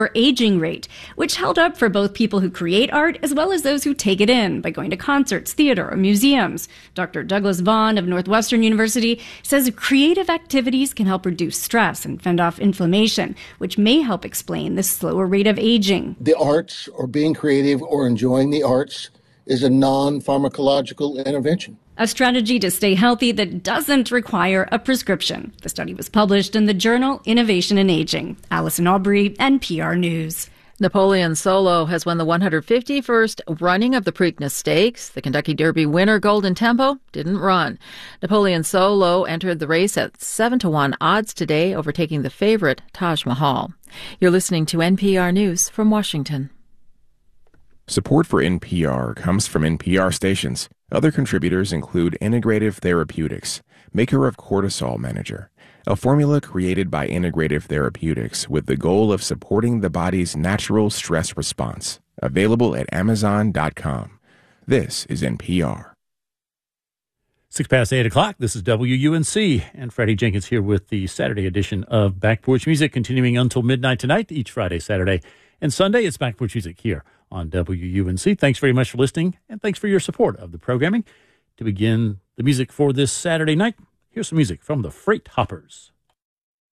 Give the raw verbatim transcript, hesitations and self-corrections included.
aging rate, which held up for both people who create art as well as those who take it in by going to concerts, theater, or museums. Doctor Douglas Vaughn of Northwestern University says creative activities can help reduce stress and fend off inflammation, which may help explain the slower rate of aging. The arts, or being creative or enjoying the arts, is a non-pharmacological intervention. A strategy to stay healthy that doesn't require a prescription. The study was published in the journal Innovation in Aging. Allison Aubrey, N P R News. Napoleon Solo has won the one hundred fifty-first running of the Preakness Stakes. The Kentucky Derby winner, Golden Tempo, didn't run. Napoleon Solo entered the race at seven to one odds today, overtaking the favorite, Taj Mahal. You're listening to N P R News from Washington. Support for N P R comes from N P R stations. Other contributors include Integrative Therapeutics, maker of Cortisol Manager, a formula created by Integrative Therapeutics with the goal of supporting the body's natural stress response. Available at amazon dot com. This is N P R. Six past eight o'clock, this is W U N C, and Freddie Jenkins here with the Saturday edition of Back Porch Music, continuing until midnight tonight, each Friday, Saturday, and Sunday. It's Back Porch Music here on W U N C. Thanks very much for listening, and thanks for your support of the programming. To begin the music for this Saturday night, here's some music from the Freight Hoppers.